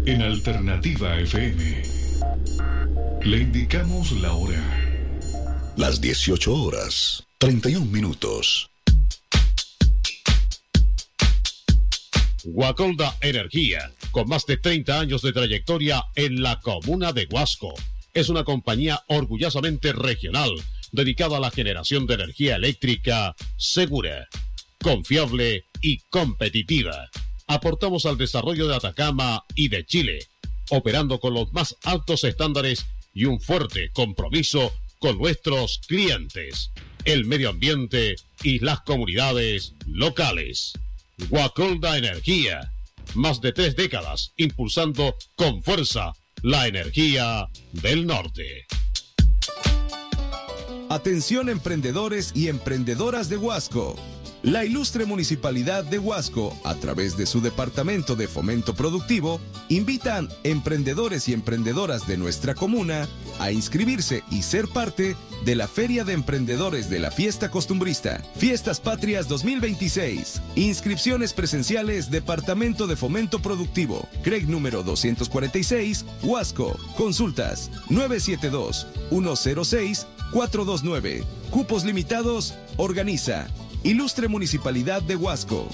En Alternativa FM le indicamos la hora. Las 18 horas, 31 minutos. Guacolda Energía, con más de 30 años de trayectoria en la comuna de Huasco, es una compañía orgullosamente regional dedicada a la generación de energía eléctrica segura, confiable y competitiva. Aportamos al desarrollo de Atacama y de Chile, operando con los más altos estándares y un fuerte compromiso con nuestros clientes, el medio ambiente y las comunidades locales. Guacolda Energía, más de 3 décadas impulsando con fuerza la energía del norte. Atención emprendedores y emprendedoras de Huasco. La ilustre Municipalidad de Huasco, a través de su Departamento de Fomento Productivo, invitan emprendedores y emprendedoras de nuestra comuna a inscribirse y ser parte de la Feria de Emprendedores de la Fiesta Costumbrista, Fiestas Patrias 2026. Inscripciones presenciales, Departamento de Fomento Productivo, CREG número 246, Huasco. Consultas 972-106-429. Cupos limitados, organiza Ilustre Municipalidad de Huasco.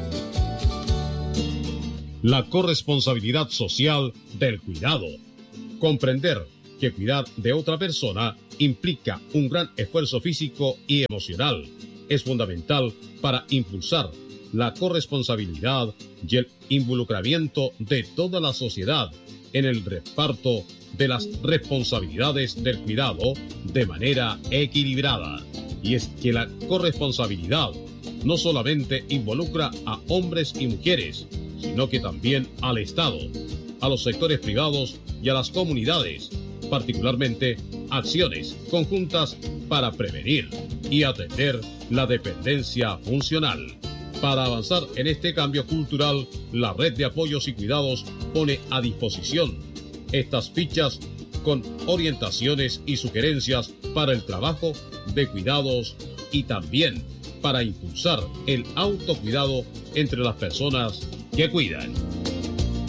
La corresponsabilidad social del cuidado. Comprender que cuidar de otra persona implica un gran esfuerzo físico y emocional. Es fundamental para impulsar la corresponsabilidad y el involucramiento de toda la sociedad en el reparto de las responsabilidades del cuidado de manera equilibrada. Y es que la corresponsabilidad no solamente involucra a hombres y mujeres, sino que también al Estado, a los sectores privados y a las comunidades, particularmente acciones conjuntas para prevenir y atender la dependencia funcional. Para avanzar en este cambio cultural, la Red de Apoyos y Cuidados pone a disposición estas fichas con orientaciones y sugerencias para el trabajo de cuidados y también para impulsar el autocuidado entre las personas que cuidan.